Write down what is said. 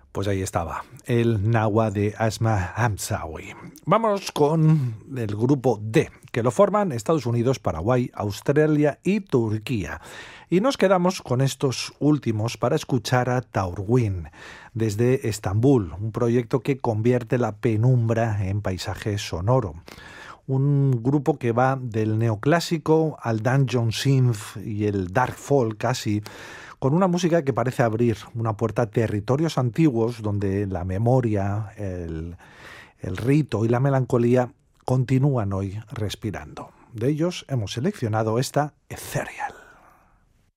Pues ahí estaba, el Nahua de Asma Hamzawi. Vamos con el grupo D, que lo forman Estados Unidos, Paraguay, Australia y Turquía. Y nos quedamos con estos últimos para escuchar a Taurwin desde Estambul, un proyecto que convierte la penumbra en paisaje sonoro. Un grupo que va del neoclásico al dungeon synth y el dark folk casi, con una música que parece abrir una puerta a territorios antiguos donde la memoria, el rito y la melancolía continúan hoy respirando. De ellos hemos seleccionado esta Ethereal.